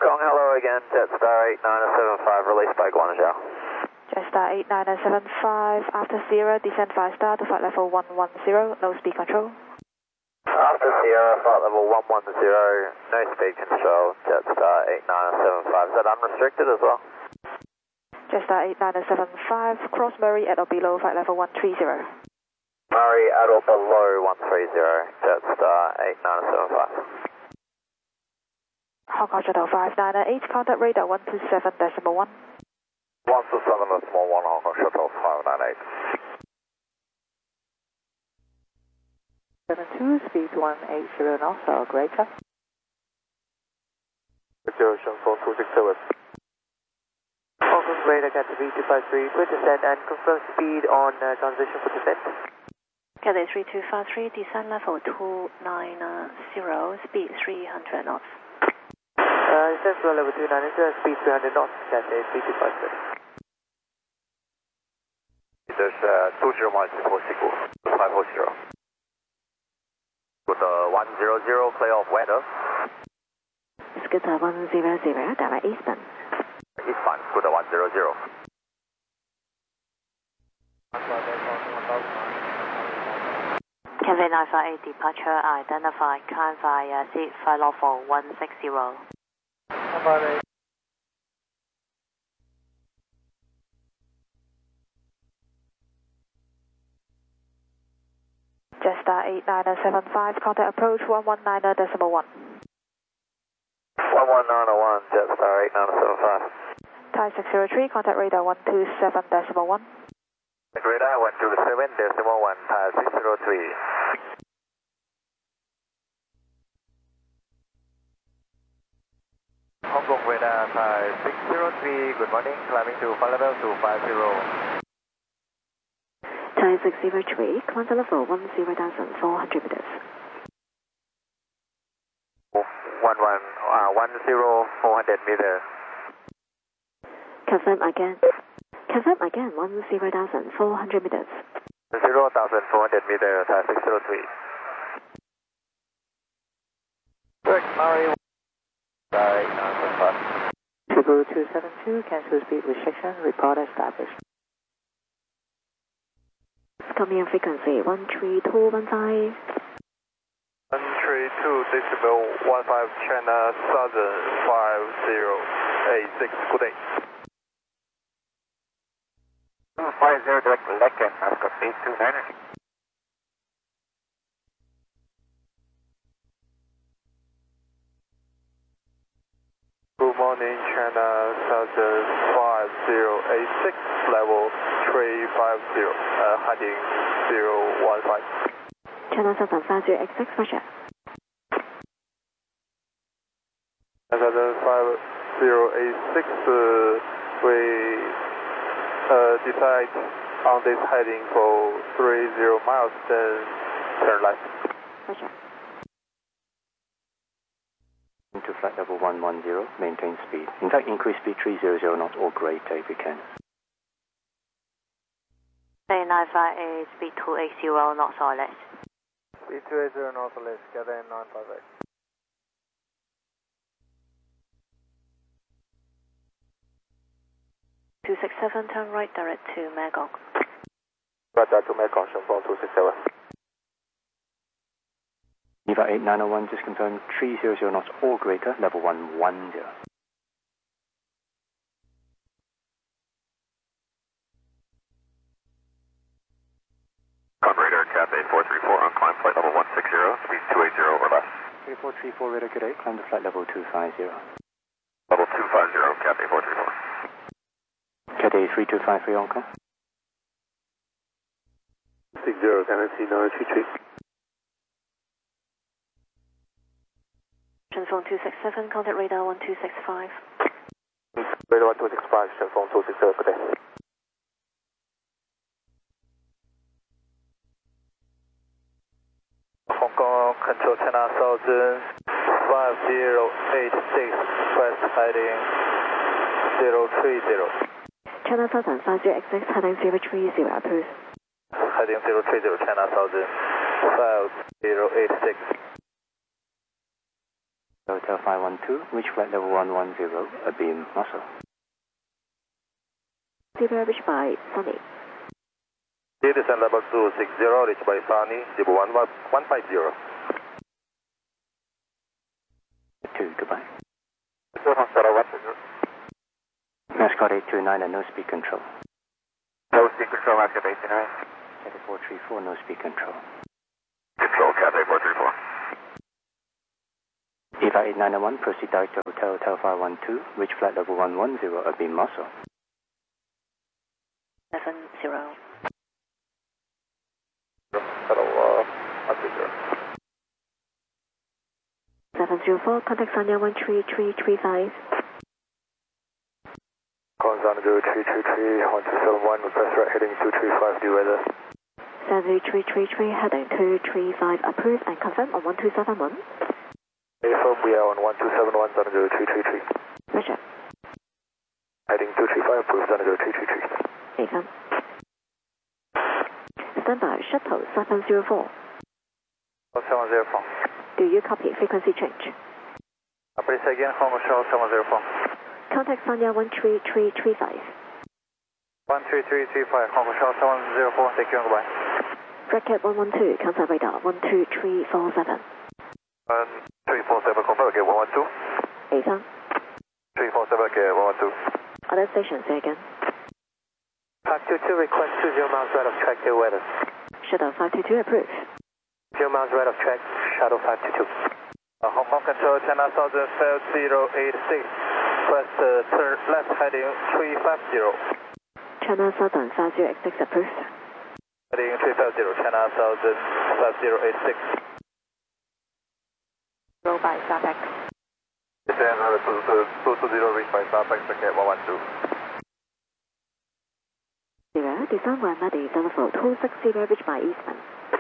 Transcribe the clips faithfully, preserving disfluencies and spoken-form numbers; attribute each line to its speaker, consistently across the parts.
Speaker 1: Kong, hello again, Jetstar eight nine seven five, released by Guangzhou.
Speaker 2: Jetstar eight nine seven five, after Sierra, descend five star to flight level one one zero, no speed control.
Speaker 1: After Sierra, flight level one one zero, no speed control, Jetstar eight nine seven five, is that unrestricted as well?
Speaker 2: Jetstar eight nine seven five, cross Murray at or below flight level one three zero.
Speaker 1: Murray at or below one three zero, Jetstar eight nine seven five.
Speaker 2: Hong Kong Shuttle five nine eight, contact radar one two seven decimal one.
Speaker 1: one two seven decimal one, Hong Kong Shuttle five nine eight.
Speaker 3: seven two, speed one eight zero knots or greater.
Speaker 1: zero four two six seven.
Speaker 3: Hong Kong radar cat V two five three, clear descent and confirm speed on uh, transition for descent.
Speaker 2: Cathay three two five three, descent level two nine zero, speed three hundred knots.
Speaker 3: Uh, descent flow level two nine zero, speed three hundred knots, Cathay three two five three.
Speaker 1: There's uh, two zero miles before Siku, five four zero. With the one zero zero, clear of weather.
Speaker 2: Scooter one zero zero, direct eastbound.
Speaker 1: Eastbound, Scooter one zero zero.
Speaker 2: Cathay nine five eight, departure identified, climb via seat flight level one six zero. Jetstar eight nine seven five, contact approach one one nine decimal one.
Speaker 1: one one nine one, Jetstar eight nine seven five.
Speaker 2: Thai six zero three, contact radar one two seven decimal one.
Speaker 1: Radar one two seven decimal one, Thai six zero three. Hong Kong radar Thai six zero three, good morning, climbing to flight level two five zero.
Speaker 2: Thai six zero three, contact level one zero thousand four hundred meters.
Speaker 1: One one, uh, one zero four hundred meters.
Speaker 2: Confirm again. Confirm again, one zero thousand four hundred meters.
Speaker 1: Zero thousand four hundred meters, Thai six zero three. Good, Murray. Thai nine seven five.
Speaker 3: Triple two seven two, cancel speed restriction, report established.
Speaker 2: Command frequency one three two one five.
Speaker 1: one three two decimal one five, China Southern five zero eight six, good day. five zero direct Lecken, I've got eight two nine. Good morning, China Southern five zero eight six, level three five zero, uh, heading zero one five.
Speaker 2: China Southern five zero eight six, roger.
Speaker 1: Southern five zero eight six, uh, we uh, decide on this heading for three zero miles, then turn left.
Speaker 2: Roger.
Speaker 4: To flight level one one zero, maintain speed. In fact, increase speed three hundred knots or greater if you can.
Speaker 2: Cathay nine five eight, speed two eight zero knots or less.
Speaker 1: Speed two eight zero knots or less, Cathay nine five eight.
Speaker 2: two six seven, turn right, direct to Magog.
Speaker 1: Right, direct to Magog, Shenzhen two six seven.
Speaker 4: Eva eight nine one, just confirm three hundred knots or greater, level one one zero.
Speaker 1: Radar Cathay four three four on climb flight level one six zero, speed two eight zero or less.
Speaker 4: three four three four, radar good eight, climb to flight level two five zero.
Speaker 1: Level two five zero, Cathay four three four.
Speaker 4: Cathay three two five three, Hong Kong.
Speaker 1: six zero, Tennessee nine three three.
Speaker 2: Shenzhen two six seven, contact radar one two six five.
Speaker 1: Radar one two six five, Shenzhen two six seven, good day. Hong Kong Control China Southern five zero eight six, press heading zero three zero.
Speaker 2: China Southern five zero eight six, heading zero three zero, approved.
Speaker 1: Heading zero three zero, China Southern five zero eight six.
Speaker 4: Hotel five one two, reach flight level one one zero, abeam muscle.
Speaker 2: Zebra reached by Sunny.
Speaker 1: Descend level two six zero, reach by Sunny, Zebra one one five zero.
Speaker 4: two, goodbye.
Speaker 1: Mascot
Speaker 4: Mascot eight two nine and no speed control.
Speaker 1: No speed control, Mascot eight two nine.
Speaker 4: Cathay four three four, no speed control.
Speaker 1: Control, Cathay four three four.
Speaker 4: Eva eight nine one, proceed direct to Hotel Hotel five one two, reach flight level one one zero, abeam muscle.
Speaker 2: seven zero.
Speaker 1: Hello, uh, one two zero.
Speaker 2: seven zero four, contact Sanya one three three three five.
Speaker 1: Constant zero three three three, one two seven one, request right heading two three five, due weather.
Speaker 2: seven three three three, heading two three five, approved and confirm on one two seven one.
Speaker 1: Affirm, we are on one two seven one, zero three three three.
Speaker 2: Roger.
Speaker 1: Heading two three five, approved, zero three three three.
Speaker 2: Affirm. Stand by, shuttle seven zero four.
Speaker 1: seven zero four.
Speaker 2: Do you copy frequency change?
Speaker 1: Please again, home shell seven zero four.
Speaker 2: Contact Sanya one three three three five.
Speaker 1: one three three three five, home shell seven zero four, thank you and goodbye.
Speaker 2: Bracket one one two, contact radar one two three four seven.
Speaker 1: one three four seven, confirm, okay, one one two.
Speaker 2: Affirm.
Speaker 1: three four seven, okay, one one two.
Speaker 2: Other stations, say again.
Speaker 3: five two two, request two zero miles right of track, due weather.
Speaker 2: Shuttle five two two, approved.
Speaker 3: zero miles right of track, shuttle five two two.
Speaker 1: Uh, Hong Kong Control, China Southern five zero eight six. Request uh, turn left heading three five zero.
Speaker 2: China Southern five zero eight six, approved.
Speaker 1: Heading three five zero, China Southern five zero eight six.
Speaker 2: Roll by Starfax.
Speaker 1: Descend two two zero, reach by Starfax, okay, one one two.
Speaker 2: Zero, descend one ready, Delafour two six zero, reach by Eastman.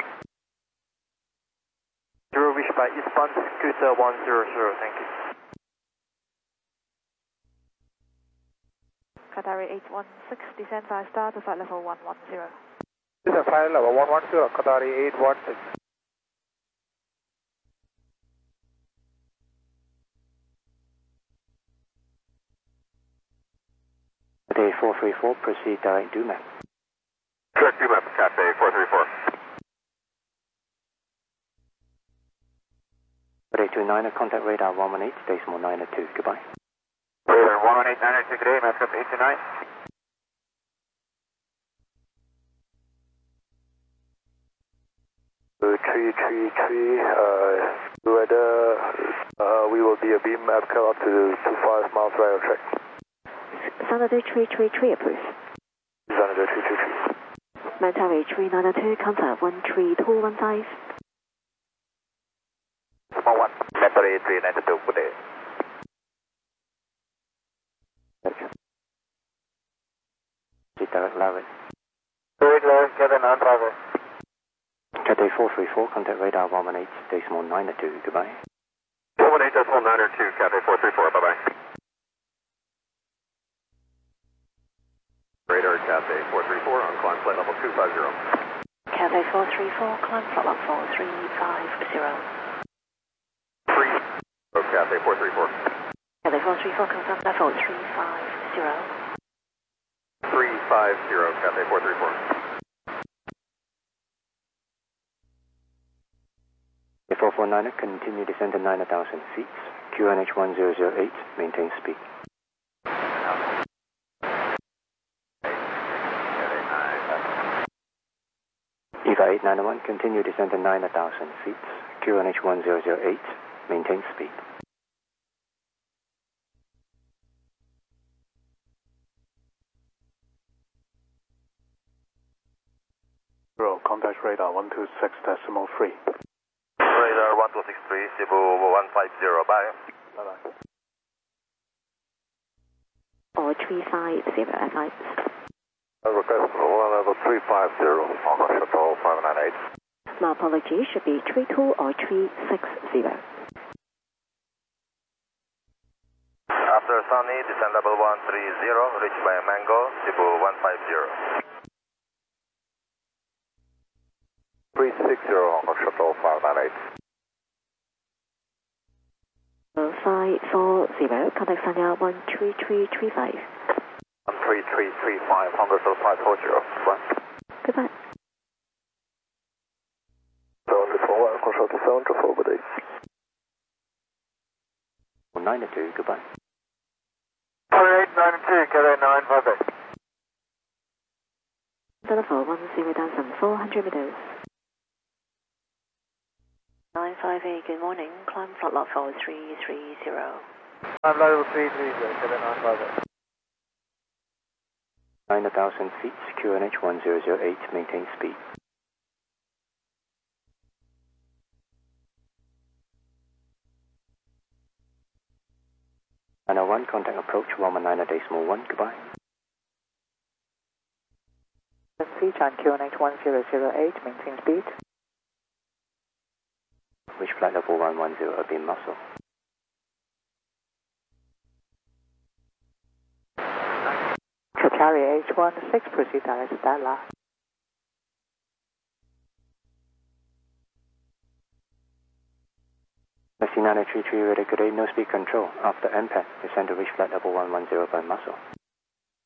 Speaker 1: Zero, reach by Eastbound, Scooter one zero zero, thank you.
Speaker 2: Qatari eight one six, descend five star to flight level one one zero.
Speaker 1: This is flight level one one zero, Qatari eight one six.
Speaker 4: Cathay four three four, proceed direct to map.
Speaker 1: Direct to map, Cathay four three four.
Speaker 4: eight two nine, contact radar one one eight, decimal nine two, goodbye.
Speaker 1: Radar one one eight nine two, good day, Mascot eight two nine. three three three, uh, weather, uh, we will be a beam map come up to, to five miles right of track.
Speaker 2: Sanada three three three, approved.
Speaker 1: Sanada three three three.
Speaker 2: Mentari three nine two, contact one three two one five.
Speaker 1: one one, Mentari three nine two, good day.
Speaker 4: Proceed direct Larry.
Speaker 1: Direct Larry, Kevin on driver.
Speaker 4: Cathay four three four, contact radar one one eight, decimal nine two, goodbye.
Speaker 1: one one eight decimal nine two, Cathay four three four, bye-bye. Radar Cathay four three four on climb flight level two five zero.
Speaker 2: Cathay four three four, climb flight level four three five zero.
Speaker 1: three, oh, Cathay four three four.
Speaker 2: Cathay four three four, confirm level three five zero.
Speaker 1: three five zero, Cathay four three four.
Speaker 4: four four nine, continue descent to nine thousand feet. Q N H one zero zero eight, maintain speed. Eva eight nine one, continue descent to nine thousand feet. Q N H one zero zero eight, maintain speed.
Speaker 5: Zero, contact radar one two six decimal three.
Speaker 1: Radar one two six three, Cebu one five zero, bye.
Speaker 5: Bye-bye.
Speaker 2: Or three five zero, advice.
Speaker 1: Request one level three five zero, Hong Kong Shuttle five nine eight.
Speaker 2: My apology, should be three two or three six zero.
Speaker 1: After Sunny, descend level one three zero, reach by Mango, Cebu one five zero. three six zero, Hong Kong Shuttle five nine eight.
Speaker 2: five four zero, contact Sanya one three three three five.
Speaker 1: one three three three five, Honda Zulu five four zero, goodbye.
Speaker 2: Goodbye.
Speaker 1: seven four one, control to seven four, good day.
Speaker 4: nine two, goodbye.
Speaker 1: eight nine two, K A nine five eight.
Speaker 2: Delta four one zero thousand four hundred meters. nine five eight, good morning. Climb flight lot four three three zero.
Speaker 1: I'm level three three zero, K A nine five eight.
Speaker 4: nine thousand feet, Q N H one zero zero eight, maintain speed. nine oh one, contact approach, one one nine decimal one, goodbye.
Speaker 3: Feet on Q N H one zero zero eight, maintain speed.
Speaker 4: Reach flight level one one zero, beam muscle.
Speaker 3: Charlie H one six, proceed direct to Stella.
Speaker 4: S C nine three three, ready, good day, no speed control. After impact, descend to reach flight level one one zero by muscle.